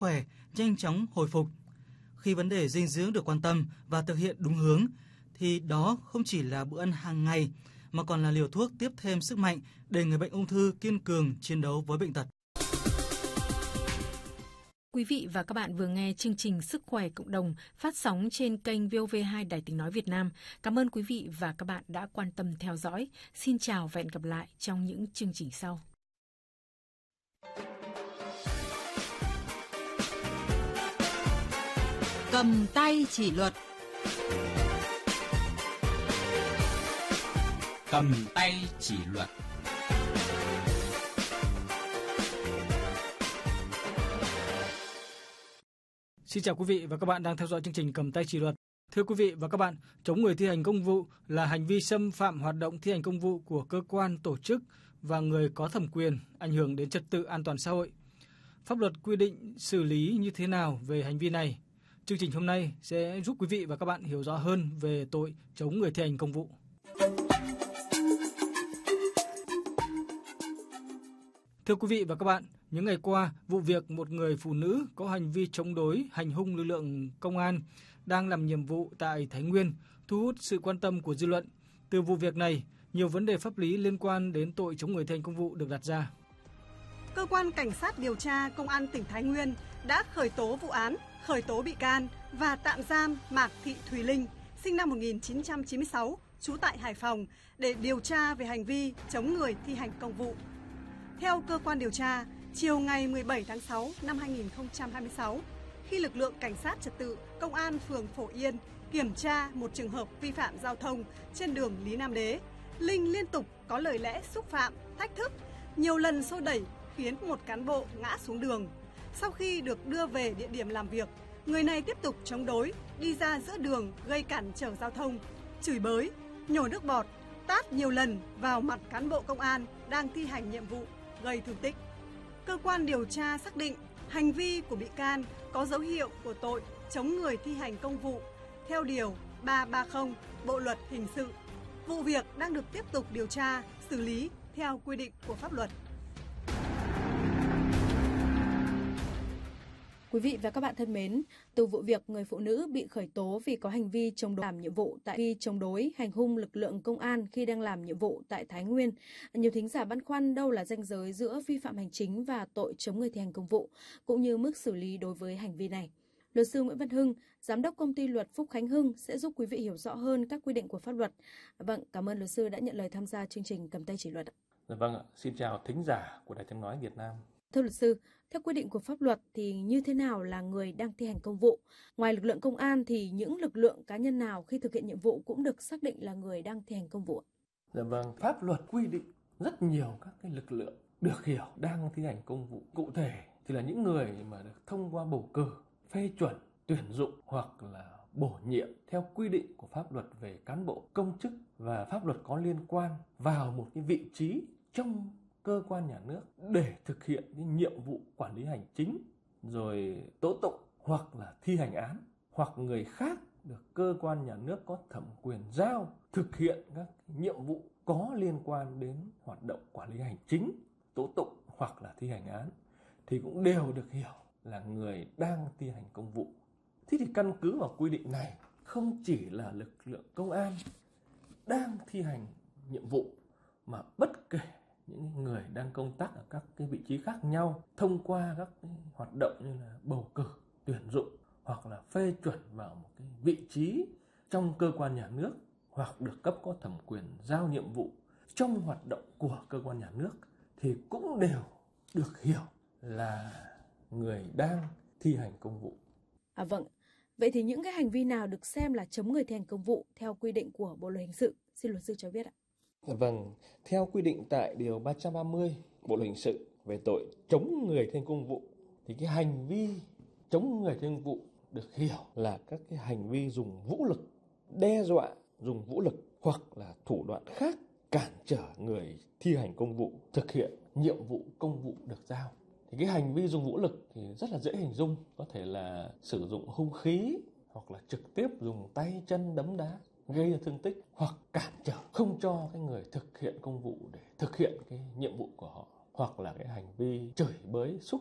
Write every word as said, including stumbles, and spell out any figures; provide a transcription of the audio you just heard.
khỏe nhanh chóng hồi phục. Khi vấn đề dinh dưỡng được quan tâm và thực hiện đúng hướng, thì đó không chỉ là bữa ăn hàng ngày, mà còn là liều thuốc tiếp thêm sức mạnh để người bệnh ung thư kiên cường chiến đấu với bệnh tật. Quý vị và các bạn vừa nghe chương trình Sức khỏe cộng đồng phát sóng trên kênh vê o vê hai Đài Tiếng nói Việt Nam. Cảm ơn quý vị và các bạn đã quan tâm theo dõi. Xin chào và hẹn gặp lại trong những chương trình sau. Cầm tay chỉ luật. Cầm tay chỉ luật. Xin chào quý vị và các bạn đang theo dõi chương trình Cầm tay chỉ luật. Thưa quý vị và các bạn, chống người thi hành công vụ là hành vi xâm phạm hoạt động thi hành công vụ của cơ quan, tổ chức và người có thẩm quyền, ảnh hưởng đến trật tự an toàn xã hội. Pháp luật quy định xử lý như thế nào về hành vi này? Chương trình hôm nay sẽ giúp quý vị và các bạn hiểu rõ hơn về tội chống người thi hành công vụ. Thưa quý vị và các bạn, những ngày qua, vụ việc một người phụ nữ có hành vi chống đối, hành hung lực lượng công an đang làm nhiệm vụ tại Thái Nguyên thu hút sự quan tâm của dư luận. Từ vụ việc này, nhiều vấn đề pháp lý liên quan đến tội chống người thi hành công vụ được đặt ra. Cơ quan Cảnh sát điều tra Công an tỉnh Thái Nguyên đã khởi tố vụ án, khởi tố bị can và tạm giam Mạc Thị Thùy Linh, sinh năm một nghìn chín trăm chín mươi sáu, trú tại Hải Phòng, để điều tra về hành vi chống người thi hành công vụ. Theo cơ quan điều tra, chiều ngày mười bảy tháng sáu năm hai nghìn không trăm hai mươi sáu, khi lực lượng cảnh sát trật tự Công an phường Phổ Yên kiểm tra một trường hợp vi phạm giao thông trên đường Lý Nam Đế, Linh liên tục có lời lẽ xúc phạm, thách thức, nhiều lần xô đẩy khiến một cán bộ ngã xuống đường. Sau khi được đưa về địa điểm làm việc, người này tiếp tục chống đối, đi ra giữa đường gây cản trở giao thông, chửi bới, nhổ nước bọt, tát nhiều lần vào mặt cán bộ công an đang thi hành nhiệm vụ, gây thương tích. Cơ quan điều tra xác định hành vi của bị can có dấu hiệu của tội chống người thi hành công vụ theo điều ba trăm ba mươi Bộ luật hình sự. Vụ việc đang được tiếp tục điều tra, xử lý theo quy định của pháp luật. Quý vị và các bạn thân mến, từ vụ việc người phụ nữ bị khởi tố vì có hành vi chống đối làm nhiệm vụ tại vì chống đối hành hung lực lượng công an khi đang làm nhiệm vụ tại Thái Nguyên, nhiều thính giả băn khoăn đâu là ranh giới giữa vi phạm hành chính và tội chống người thi hành công vụ, cũng như mức xử lý đối với hành vi này. Luật sư Nguyễn Văn Hưng, giám đốc công ty luật Phúc Khánh Hưng sẽ giúp quý vị hiểu rõ hơn các quy định của pháp luật. Vâng, cảm ơn luật sư đã nhận lời tham gia chương trình Cầm tay chỉ luật. Vâng ạ, xin chào thính giả của Đài Tiếng nói Việt Nam. Thưa luật sư, theo quy định của pháp luật thì như thế nào là người đang thi hành công vụ? Ngoài lực lượng công an thì những lực lượng cá nhân nào khi thực hiện nhiệm vụ cũng được xác định là người đang thi hành công vụ? Dạ vâng, pháp luật quy định rất nhiều các cái lực lượng được hiểu đang thi hành công vụ. Cụ thể thì là những người mà được thông qua bầu cử, phê chuẩn, tuyển dụng hoặc là bổ nhiệm theo quy định của pháp luật về cán bộ công chức và pháp luật có liên quan vào một cái vị trí trong cơ quan nhà nước để thực hiện cái nhiệm vụ quản lý hành chính, rồi tố tụng hoặc là thi hành án, hoặc người khác được cơ quan nhà nước có thẩm quyền giao thực hiện các nhiệm vụ có liên quan đến hoạt động quản lý hành chính, tố tụng hoặc là thi hành án, thì cũng đều được hiểu là người đang thi hành công vụ. Thế thì căn cứ vào quy định này, không chỉ là lực lượng công an đang thi hành nhiệm vụ, mà bất kể những người đang công tác ở các cái vị trí khác nhau thông qua các cái hoạt động như là bầu cử, tuyển dụng hoặc là phê chuẩn vào một cái vị trí trong cơ quan nhà nước hoặc được cấp có thẩm quyền giao nhiệm vụ trong hoạt động của cơ quan nhà nước, thì cũng đều được hiểu là người đang thi hành công vụ. À vâng, vậy thì những cái hành vi nào được xem là chống người thi hành công vụ theo quy định của Bộ luật hình sự? Xin luật sư cho biết ạ. Vâng, theo quy định tại điều ba trăm ba mươi Bộ luật hình sự về tội chống người thi hành công vụ, thì cái hành vi chống người thi hành công vụ được hiểu là các cái hành vi dùng vũ lực, đe dọa, dùng vũ lực hoặc là thủ đoạn khác cản trở người thi hành công vụ thực hiện nhiệm vụ công vụ được giao. Thì cái hành vi dùng vũ lực thì rất là dễ hình dung, có thể là sử dụng hung khí hoặc là trực tiếp dùng tay chân đấm đá gây ra thương tích hoặc cản trở không cho cái người thực hiện công vụ để thực hiện cái nhiệm vụ của họ, hoặc là cái hành vi chửi bới, xúc